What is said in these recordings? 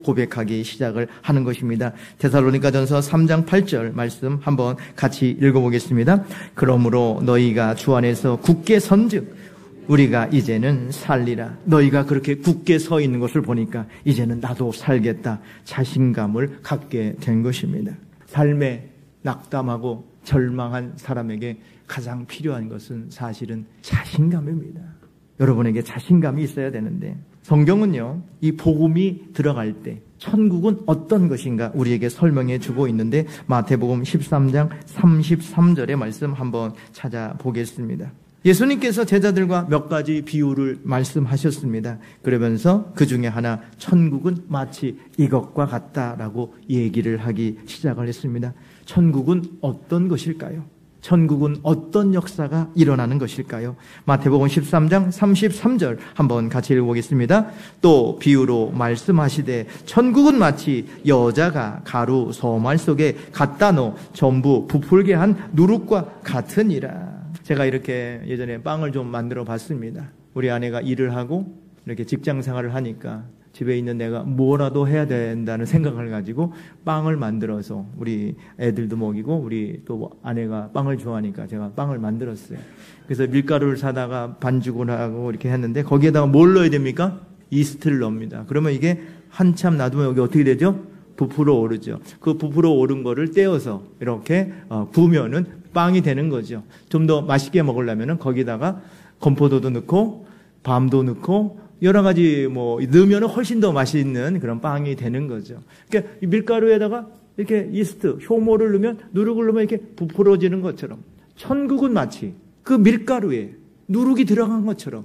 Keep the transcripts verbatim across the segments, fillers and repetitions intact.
고백하기 시작을 하는 것입니다. 데살로니가전서 삼 장 팔 절 말씀 한번 같이 읽어보겠습니다. 그러므로 너희가 주 안에서 굳게 선즉 우리가 이제는 살리라. 너희가 그렇게 굳게 서 있는 것을 보니까 이제는 나도 살겠다 자신감을 갖게 된 것입니다. 삶에 낙담하고 절망한 사람에게 가장 필요한 것은 사실은 자신감입니다. 여러분에게 자신감이 있어야 되는데 성경은요, 이 복음이 들어갈 때 천국은 어떤 것인가 우리에게 설명해 주고 있는데 마태복음 십삼 장 삼십삼 절의 말씀 한번 찾아보겠습니다. 예수님께서 제자들과 몇 가지 비유를 말씀하셨습니다. 그러면서 그 중에 하나, 천국은 마치 이것과 같다라고 얘기를 하기 시작을 했습니다. 천국은 어떤 것일까요? 천국은 어떤 역사가 일어나는 것일까요? 마태복음 십삼 장 삼십삼 절 한번 같이 읽어보겠습니다. 또 비유로 말씀하시되 천국은 마치 여자가 가루 소말 속에 갖다 놓아 전부 부풀게 한 누룩과 같으니라. 제가 이렇게 예전에 빵을 좀 만들어 봤습니다. 우리 아내가 일을 하고 이렇게 직장 생활을 하니까 집에 있는 내가 뭐라도 해야 된다는 생각을 가지고 빵을 만들어서 우리 애들도 먹이고 우리 또 아내가 빵을 좋아하니까 제가 빵을 만들었어요. 그래서 밀가루를 사다가 반죽을 하고 이렇게 했는데 거기에다가 뭘 넣어야 됩니까? 이스트를 넣습니다. 그러면 이게 한참 놔두면 여기 어떻게 되죠? 부풀어 오르죠. 그 부풀어 오른 거를 떼어서 이렇게 구우면은 빵이 되는 거죠. 좀 더 맛있게 먹으려면은 거기다가 건포도도 넣고 밤도 넣고 여러 가지 뭐 넣으면 훨씬 더 맛있는 그런 빵이 되는 거죠. 그러니까 이 밀가루에다가 이렇게 이스트, 효모를 넣으면 누룩을 넣으면 이렇게 부풀어지는 것처럼 천국은 마치 그 밀가루에 누룩이 들어간 것처럼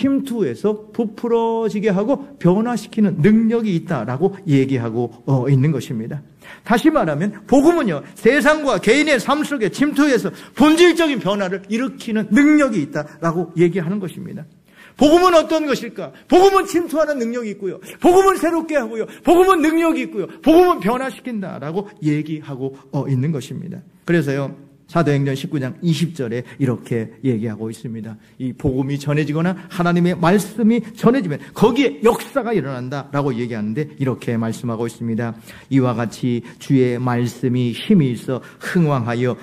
침투해서 부풀어지게 하고 변화시키는 능력이 있다라고 얘기하고 어, 있는 것입니다. 다시 말하면 복음은요, 세상과 개인의 삶 속에 침투해서 본질적인 변화를 일으키는 능력이 있다라고 얘기하는 것입니다. 복음은 어떤 것일까? 복음은 침투하는 능력이 있고요. 복음은 새롭게 하고요. 복음은 능력이 있고요. 복음은 변화시킨다라고 얘기하고 어, 있는 것입니다. 그래서요, 사도행전 십구 장 이십 절에 이렇게 얘기하고 있습니다. 이 복음이 전해지거나 하나님의 말씀이 전해지면 거기에 역사가 일어난다라고 얘기하는데 이렇게 말씀하고 있습니다. 이와 같이 주의 말씀이 힘이 있어 흥왕하여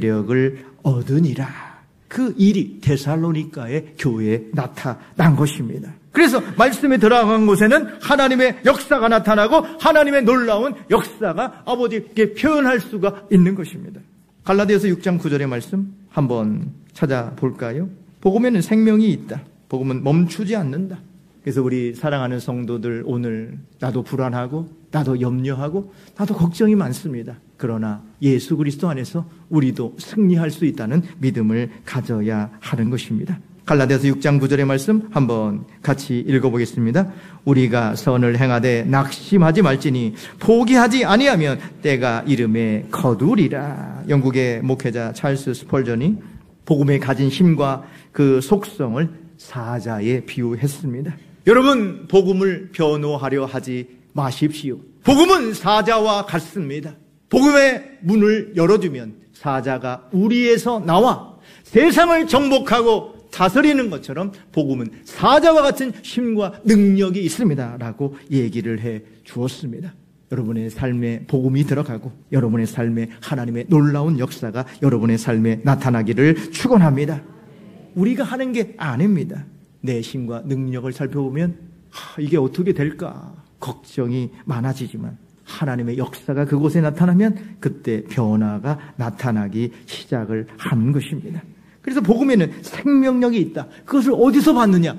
세력을 얻으니라. 그 일이 데살로니가의 교회에 나타난 것입니다. 그래서 말씀에 들어간 곳에는 하나님의 역사가 나타나고 하나님의 놀라운 역사가 아버지께 표현할 수가 있는 것입니다. 갈라디아서 육 장 구 절의 말씀 한번 찾아볼까요? 복음에는 생명이 있다. 복음은 멈추지 않는다. 그래서 우리 사랑하는 성도들, 오늘 나도 불안하고 나도 염려하고 나도 걱정이 많습니다. 그러나 예수 그리스도 안에서 우리도 승리할 수 있다는 믿음을 가져야 하는 것입니다. 갈라디아서 육 장 구 절의 말씀 한번 같이 읽어보겠습니다. 우리가 선을 행하되 낙심하지 말지니 포기하지 아니하면 때가 이름에 거두리라. 영국의 목회자 찰스 스펄전이 복음에 가진 힘과 그 속성을 사자에 비유했습니다. 여러분, 복음을 변호하려 하지 마십시오. 복음은 사자와 같습니다. 복음의 문을 열어주면 사자가 우리에서 나와 세상을 정복하고 다스리는 것처럼 복음은 사자와 같은 힘과 능력이 있습니다 라고 얘기를 해 주었습니다. 여러분의 삶에 복음이 들어가고 여러분의 삶에 하나님의 놀라운 역사가 여러분의 삶에 나타나기를 축원합니다. 우리가 하는 게 아닙니다. 내 힘과 능력을 살펴보면 하, 이게 어떻게 될까 걱정이 많아지지만 하나님의 역사가 그곳에 나타나면 그때 변화가 나타나기 시작을 하는 것입니다. 그래서 복음에는 생명력이 있다. 그것을 어디서 봤느냐?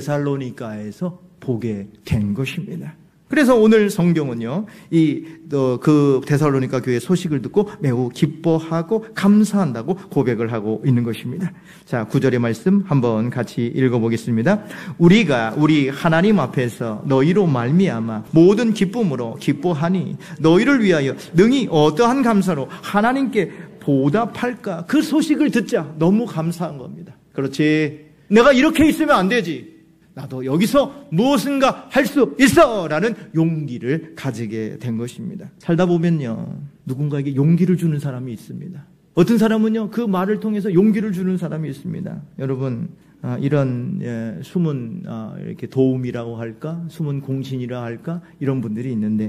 데살로니가에서 보게 된 것입니다. 그래서 오늘 성경은요, 이, 어, 그 데살로니가 교회 소식을 듣고 매우 기뻐하고 감사한다고 고백을 하고 있는 것입니다. 자, 구 절의 말씀 한번 같이 읽어보겠습니다. 우리가 우리 하나님 앞에서 너희로 말미암아 모든 기쁨으로 기뻐하니 너희를 위하여 능히 어떠한 감사로 하나님께 보답할까? 그 소식을 듣자 너무 감사한 겁니다. 그렇지. 내가 이렇게 있으면 안 되지. 나도 여기서 무엇인가 할 수 있어! 라는 용기를 가지게 된 것입니다. 살다 보면요, 누군가에게 용기를 주는 사람이 있습니다. 어떤 사람은요, 그 말을 통해서 용기를 주는 사람이 있습니다. 여러분, 아, 이런 예, 숨은 아, 이렇게 도움이라고 할까, 숨은 공신이라 할까, 이런 분들이 있는데